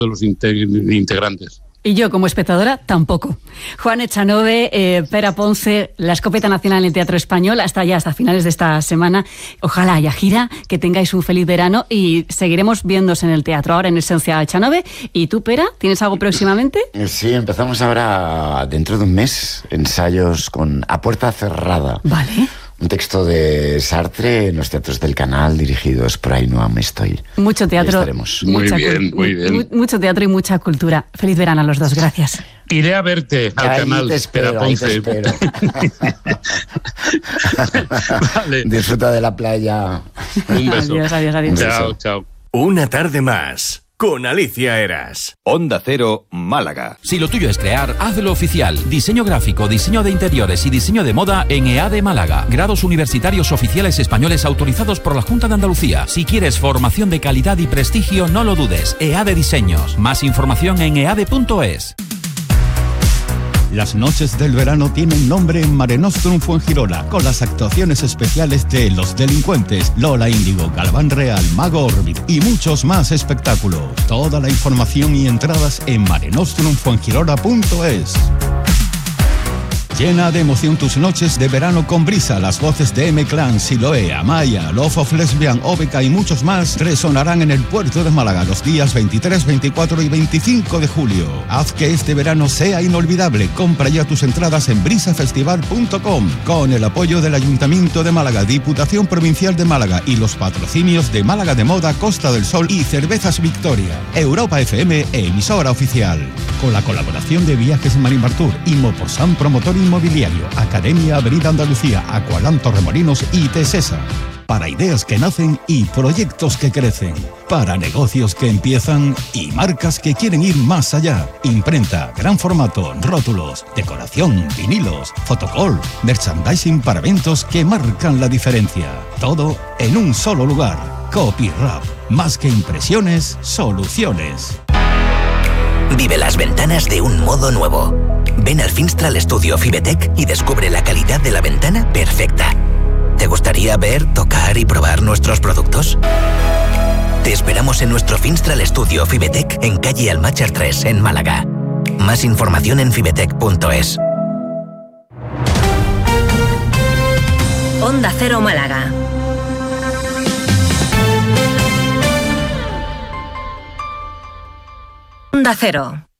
de los integrantes. Y yo, como espectadora, tampoco. Juan Echanove, Pera Ponce, la Escopeta Nacional en el Teatro Español, hasta finales de esta semana. Ojalá haya gira, que tengáis un feliz verano y seguiremos viéndose en el teatro. Ahora en Esencia Echanove. ¿Y tú, Pera, tienes algo próximamente? Sí, empezamos ahora, dentro de un mes, ensayos A Puerta Cerrada. Vale. Un texto de Sartre en los teatros del Canal, dirigidos por Ainhoa Mestoy. Mucho teatro. Muy bien. Mucho teatro y mucha cultura. Feliz verano a los dos, gracias. Iré a verte al Canal, Pera Ponce. Vale. Disfruta de la playa. Un beso. Adiós. Chao. Una tarde más. Con Alicia Eras. Onda Cero, Málaga. Si lo tuyo es crear, hazlo oficial. Diseño gráfico, diseño de interiores y diseño de moda en EADE Málaga. Grados universitarios oficiales españoles autorizados por la Junta de Andalucía. Si quieres formación de calidad y prestigio, no lo dudes. EADE Diseños. Más información en eade.es. Las noches del verano tienen nombre en Mare Nostrum Fuengirola, con las actuaciones especiales de Los Delincuentes, Lola Índigo, Galván Real, Mago Orbit y muchos más espectáculos. Toda la información y entradas en marenostrumfuengirola.es. Llena de emoción tus noches de verano con Brisa. Las voces de M-Clan, Siloé, Amaya, Love of Lesbian, Obeca y muchos más resonarán en el puerto de Málaga los días 23, 24 y 25 de julio. Haz que este verano sea inolvidable. Compra ya tus entradas en brisafestival.com con el apoyo del Ayuntamiento de Málaga, Diputación Provincial de Málaga y los patrocinios de Málaga de Moda, Costa del Sol y Cervezas Victoria. Europa FM, emisora oficial. Con la colaboración de Viajes Marimartur, Inmoporsan Promotor Inmobiliario, Academia Avenida Andalucía, Aqualand Torremolinos y Tesesa. Para ideas que nacen y proyectos que crecen. Para negocios que empiezan y marcas que quieren ir más allá. Imprenta, gran formato, rótulos, decoración, vinilos, fotocall, merchandising para eventos que marcan la diferencia. Todo en un solo lugar. Copyrap. Más que impresiones, soluciones. Vive las ventanas de un modo nuevo. Ven al Finstral Studio Fibetec y descubre la calidad de la ventana perfecta. ¿Te gustaría ver, tocar y probar nuestros productos? Te esperamos en nuestro Finstral Studio Fibetec en calle Almácher 3, en Málaga. Más información en fibetec.es. Onda Cero Málaga. Onda Cero.